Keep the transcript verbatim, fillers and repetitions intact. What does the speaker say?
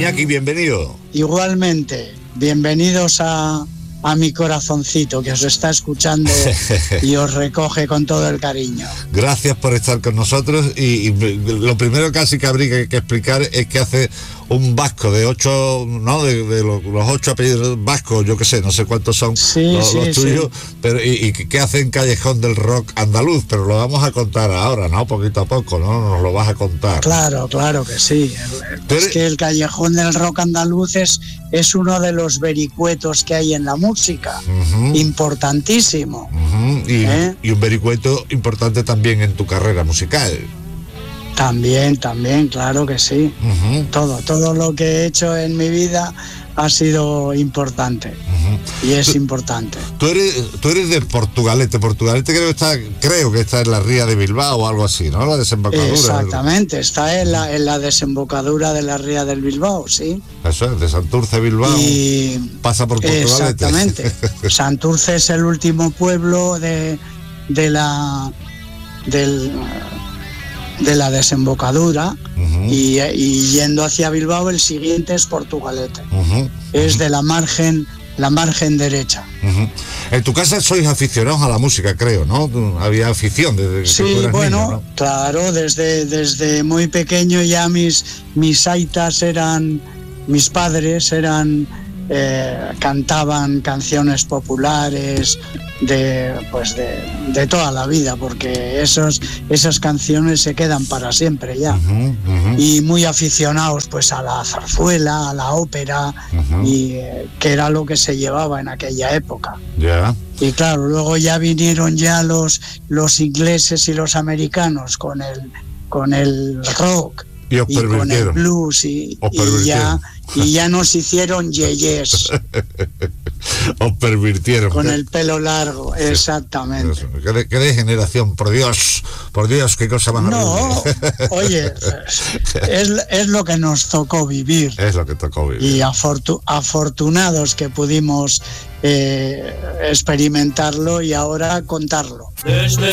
Iñaki, bienvenido. Igualmente, bienvenidos a, a mi corazoncito, que os está escuchando y os recoge con todo el cariño. Gracias por estar con nosotros y, y lo primero casi que habría que, que explicar es que hace un vasco de ocho, ¿no? De, de los, los ocho apellidos vascos, yo qué sé, no sé cuántos son sí, los, sí, los tuyos, sí. pero y, y qué hace en Callejón del Rock andaluz, pero lo vamos a contar ahora, ¿no? Poquito a poco, ¿no? Nos lo vas a contar. Claro, claro que sí. Pero... Es que el Callejón del Rock andaluz es, es uno de los vericuetos que hay en la música, uh-huh. importantísimo. Uh-huh. Y, ¿Eh? y un vericueto importante también en tu carrera musical. También, también, claro que sí. Uh-huh. Todo, todo lo que he hecho en mi vida ha sido importante. Uh-huh. Y es tú, importante. Tú eres, tú eres de Portugalete. Portugalete creo que está, creo que está en la ría de Bilbao o algo así, ¿no? La desembocadura. Exactamente, está en la, en la desembocadura de la ría del Bilbao, sí. Eso es, de Santurce, Bilbao. Y pasa por Portugalete. Exactamente. Santurce es el último pueblo de, de la del de la desembocadura, uh-huh. y, y yendo hacia Bilbao el siguiente es Portugalete. Uh-huh. Es uh-huh. de la margen, la margen derecha. Uh-huh. En tu casa sois aficionados a la música, creo, ¿no? Había afición desde que sí, tú eras bueno, niño, ¿no? Claro, desde, desde muy pequeño ya mis, mis aitas eran, mis padres eran, eh, cantaban canciones populares de pues de, de toda la vida, porque esos, esas canciones se quedan para siempre ya. Uh-huh, uh-huh. Y muy aficionados pues a la zarzuela, a la ópera, uh-huh. y eh, que era lo que se llevaba en aquella época. Ya. Yeah. Y claro, luego ya vinieron ya los, los ingleses y los americanos con el, con el rock y, y con el blues y, y ya y ya nos hicieron yeyes. Os pervirtieron. Con el pelo largo, sí, exactamente. ¿Qué, de, qué degeneración, por Dios, por Dios, qué cosa más No, horrible. Oye, es, es lo que nos tocó vivir. Es lo que tocó vivir. Y afortu, afortunados que pudimos eh, experimentarlo y ahora contarlo. Desde